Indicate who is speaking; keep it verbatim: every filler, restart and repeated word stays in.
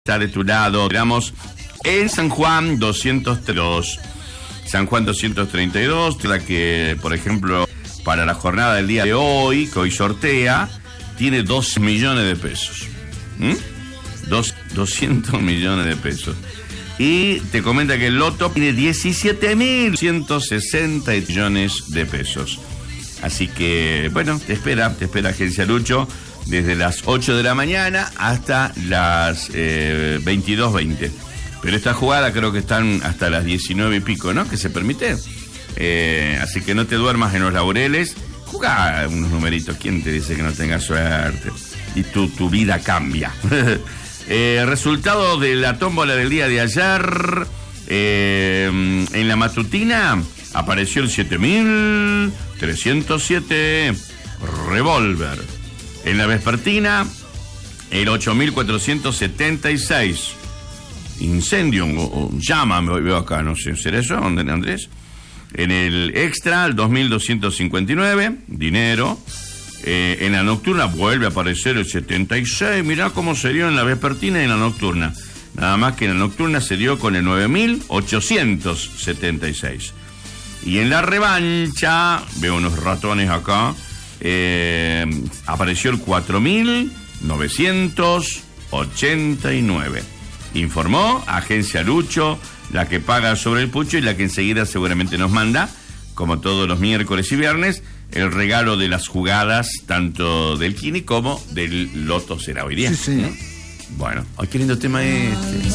Speaker 1: Está de tu lado, digamos, en San Juan doscientos dos, San Juan doscientos treinta y dos, la que, por ejemplo, para la jornada del día de hoy, que hoy sortea, tiene dos millones de pesos. ¿Mm? Dos, doscientos millones de pesos. Y te comenta que el loto tiene diecisiete mil ciento sesenta millones de pesos. Así que, bueno, te espera, te espera Agencia Lucho desde las ocho de la mañana hasta las eh, veintidós veinte. Pero esta jugada creo que están hasta las diecinueve y pico, ¿no? Que se permite. Eh, así que no te duermas en los laureles. Jugá unos numeritos. ¿Quién te dice que no tengas suerte? Y tu, tu vida cambia. eh, resultado de la tómbola del día de ayer. Eh, en la matutina apareció el siete mil trescientos siete Revolver. En la vespertina, el ocho mil cuatrocientos setenta y seis. Incendio, o, o llama, me veo acá, no sé, ¿será eso, Andrés? En el extra, el dos mil doscientos cincuenta y nueve, dinero. Eh, en la nocturna vuelve a aparecer el setenta y seis. Mirá cómo se dio en la vespertina y en la nocturna. Nada más que en la nocturna se dio con el nueve mil ochocientos setenta y seis. Y en la revancha, veo unos ratones acá. Eh, apareció el cuatro mil novecientos ochenta y nueve. Informó Agencia Lucho, la que paga sobre el pucho y la que enseguida seguramente nos manda, como todos los miércoles y viernes, el regalo de las jugadas tanto del Kini como del Loto será hoy día.
Speaker 2: Sí, sí.
Speaker 1: ¿No? Bueno, ay, qué lindo tema este.